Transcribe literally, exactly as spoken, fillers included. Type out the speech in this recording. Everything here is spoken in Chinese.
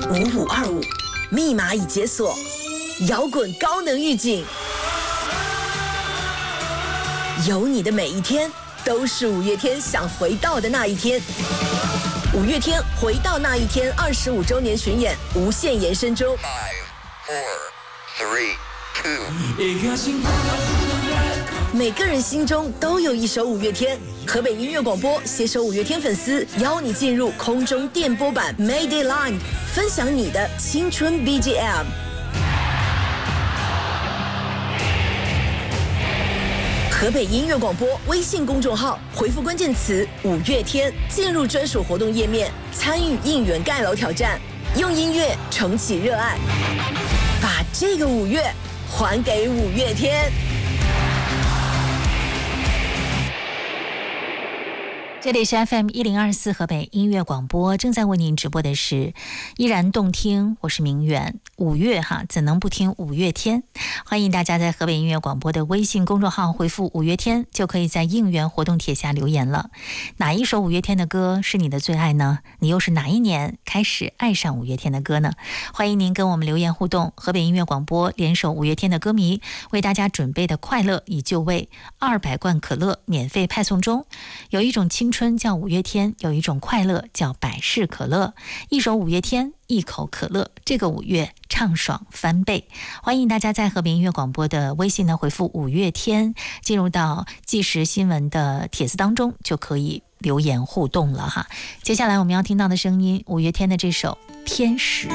五五二五，密码已解锁，摇滚高能预警。有你的每一天都是五月天想回到的那一天。五月天回到那一天二十五周年巡演无限延伸中。 Five, four, three, two。 每个人心中都有一首五月天。河北音乐广播携手五月天粉丝，邀你进入空中电波版 Mayday Line， 分享你的青春 B G M。河北音乐广播微信公众号回复关键词五月天，进入专属活动页面，参与应援盖楼挑战，用音乐重启热爱，把这个五月还给五月天。 这里是 F M 一零二四河北音乐广播，正在为您直播的是依然动听，我是明远。五月哈，怎能不听五月天？欢迎大家在河北音乐广播的微信公众号回复五月天，就可以在应援活动帖下留言了。哪一首五月天的歌是你的最爱呢？你又是哪一年开始爱上五月天的歌呢？欢迎您跟我们留言互动。河北音乐广播联手五月天的歌迷为大家准备的快乐已就位，二百罐可乐免费派送中。有一种青春叫五月天，有一种快乐叫百事可乐。一首五月天，一口可乐，这个五月畅爽翻倍。欢迎大家在河北音乐广播的微信呢回复五月天，进入到即时新闻的帖子当中，就可以留言互动了哈。接下来我们要听到的声音，五月天的这首《天使》。